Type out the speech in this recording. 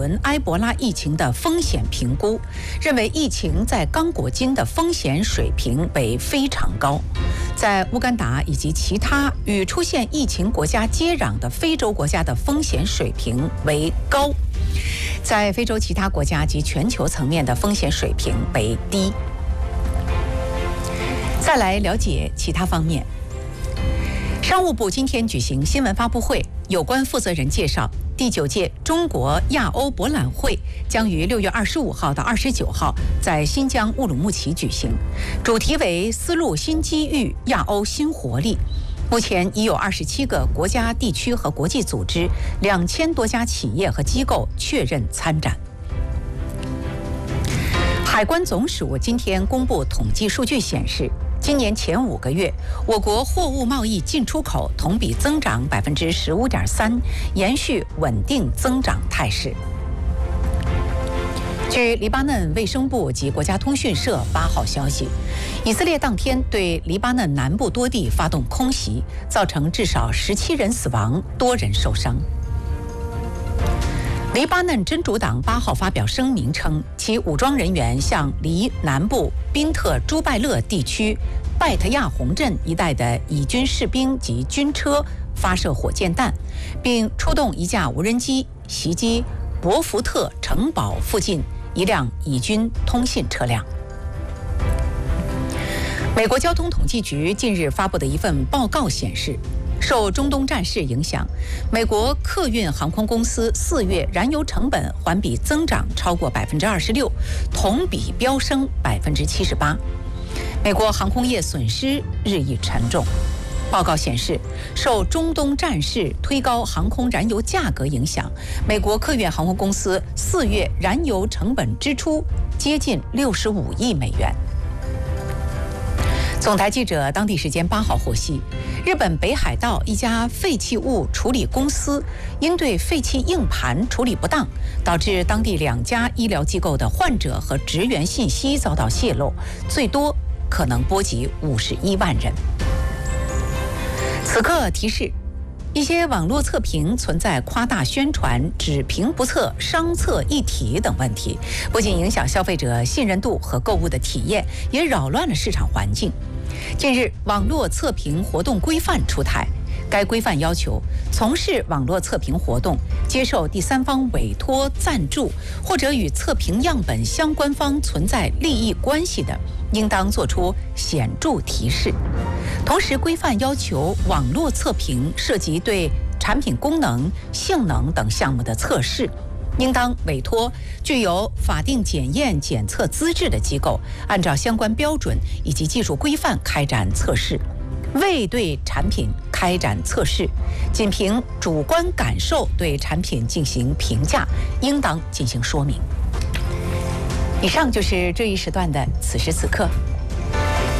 轮埃博拉疫情的风险评估，认为疫情在刚果金的风险水平为非常高，在乌干达以及其他与出现疫情国家接壤的非洲国家的风险水平为高，在非洲其他国家及全球层面的风险水平为低。再来了解其他方面。商务部今天举行新闻发布会，有关负责人介绍，第9届中国亚欧博览会将于6月25号到29号在新疆乌鲁木齐举行，主题为丝路新机遇，亚欧新活力。目前已有27个国家、地区和国际组织，2000多家企业和机构确认参展。海关总署今天公布统计数据显示，今年前5个月，我国货物贸易进出口同比增长15.3%，延续稳定增长态势。据黎巴嫩卫生部及国家通讯社8号消息，以色列当天对黎巴嫩南部多地发动空袭，造成至少17人死亡，多人受伤。黎巴嫩真主党8号发表声明称，其武装人员向黎南部宾特朱拜勒地区拜特亚洪镇一带的以军士兵及军车发射火箭弹，并出动一架无人机袭击博福特城堡附近一辆以军通信车辆。美国交通统计局近日发布的一份报告显示，受中东战事影响，美国客运航空公司4月燃油成本环比增长超过26%，同比飙升78%。美国航空业损失日益沉重。报告显示，受中东战事推高航空燃油价格影响，美国客运航空公司4月燃油成本支出接近65亿美元。总台记者当地时间8号获悉，日本北海道一家废弃物处理公司因对废弃硬盘处理不当，导致当地2家医疗机构的患者和职员信息遭到泄露，最多可能波及51万人。此刻提示，一些网络测评存在夸大宣传、只评不测、商测一体等问题，不仅影响消费者信任度和购物的体验，也扰乱了市场环境。近日，网络测评活动规范出台，该规范要求，从事网络测评活动、接受第三方委托赞助或者与测评样本相关方存在利益关系的，应当作出显著提示。同时，规范要求网络测评涉及对产品功能、性能等项目的测试，应当委托具有法定检验检测资质的机构，按照相关标准以及技术规范开展测试。未对产品开展测试，仅凭主观感受对产品进行评价，应当进行说明。以上就是这一时段的此时此刻。